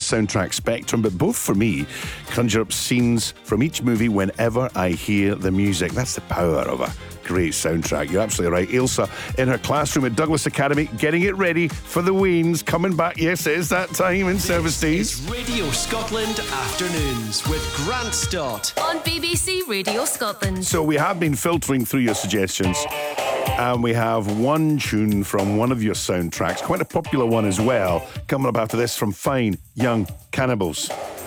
soundtrack spectrum, but both for me conjure up scenes from each movie whenever I hear the music. That's the power of a great soundtrack. You're absolutely right. Ailsa in her classroom at Douglas Academy, getting it ready for the weans. Coming back, yes, it is that time in service days. It's Radio Scotland Afternoons with Grant Stott on BBC Radio Scotland. So we have been filtering through your suggestions, and we have one tune from one of your soundtracks, quite a popular one as well, coming up after this from Fine Young Cannibals.